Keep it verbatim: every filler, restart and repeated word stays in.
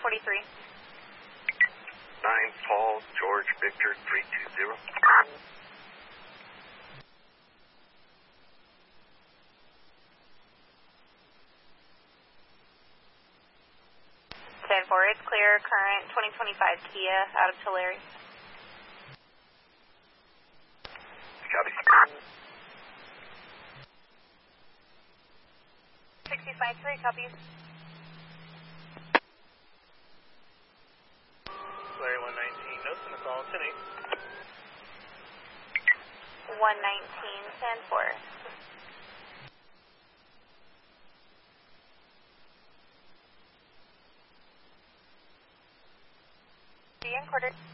forty-three. nine Paul George Victor three two zero. ten four, it's clear. Current twenty twenty-five Kia out of Tulare. Copy. sixty-five three, copies. Tulare one nineteen, notes on the call, ten eight. one nineteen, ten four. Be in quarter.